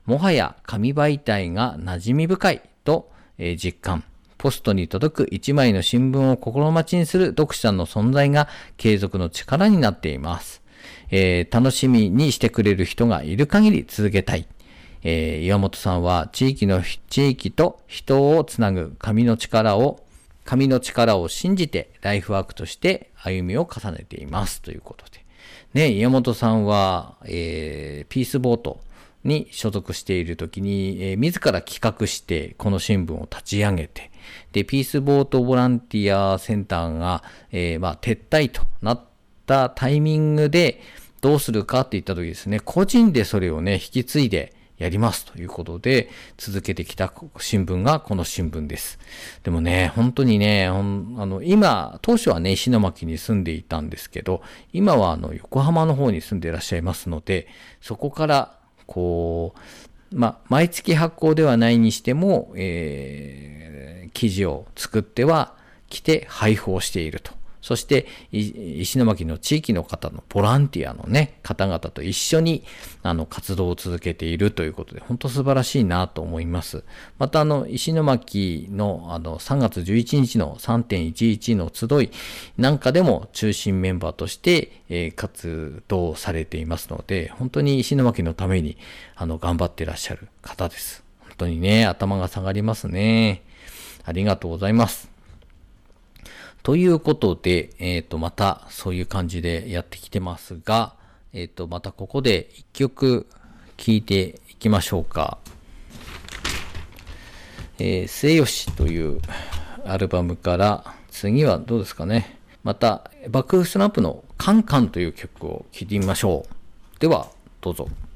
もはや紙媒体が馴染み深いと、実感。ポストに届く一枚の新聞を心待ちにする読者の存在が継続の力になっています。楽しみにしてくれる人がいる限り続けたい。岩本さんは地域と人をつなぐ紙の力を信じてライフワークとして歩みを重ねていますということで。ね、岩本さんは、ピースボートに所属している時に、自ら企画してこの新聞を立ち上げて、で、ピースボートボランティアセンターが、撤退となったタイミングでどうするかって言った時ですね、個人でそれをね、引き継いでやりますということで続けてきた新聞がこの新聞です。でもね、本当にね、当初はね、石巻に住んでいたんですけど、今は横浜の方に住んでいらっしゃいますので、そこから、毎月発行ではないにしても、記事を作っては来て配布をしていると。そして石巻の地域の方のボランティアのね方々と一緒に活動を続けているということで本当素晴らしいなと思います。また石巻の3月11日の 3.11 の集いなんかでも中心メンバーとして活動されていますので本当に石巻のために頑張っていらっしゃる方です。本当にね頭が下がりますね。ありがとうございます。ということで、またそういう感じでやってきてますが、またここで一曲聴いていきましょうか。末吉というアルバムから次はどうですかね。またバックスランプのカンカンという曲を聴いてみましょう。ではどうぞ。